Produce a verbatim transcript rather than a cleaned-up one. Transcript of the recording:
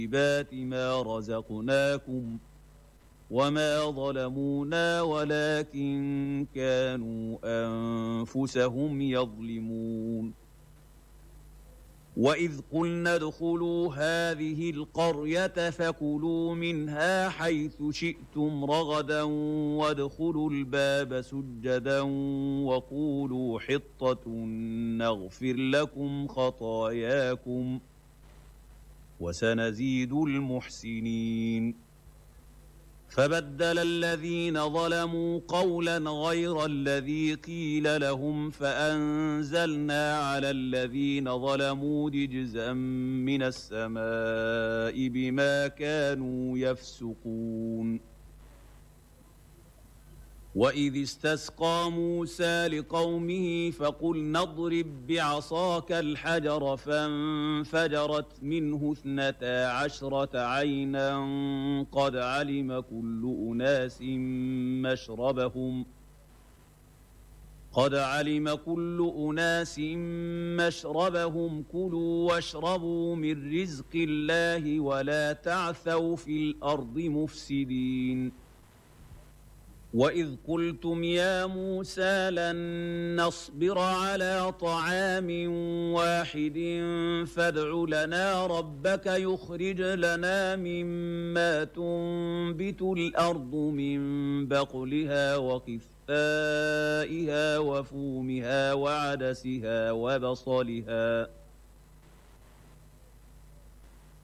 طيبات ما رزقناكم وما ظلمونا ولكن كانوا أنفسهم يظلمون. وإذ قلنا ادخلوا هذه القرية فكلوا منها حيث شئتم رغدا وادخلوا الباب سجدا وقولوا حطة نغفر لكم خطاياكم وسنزيد المحسنين. فبدل الذين ظلموا قولا غير الذي قيل لهم فأنزلنا على الذين ظلموا رجزا من السماء بما كانوا يفسقون. وإذ استسقى موسى لقومه فقلنا اضرب بعصاك الحجر فانفجرت منه اثنتا عشرة عينا قد علم كل أناس مشربهم قد علم كل أناس مشربهم كلوا واشربوا من رزق الله ولا تعثوا في الأرض مفسدين. وإذ قلتم يا موسى لن نصبر على طعام واحد فادع لنا ربك يخرج لنا مما تنبت الأرض من بقلها وقثائها وفومها وعدسها وبصلها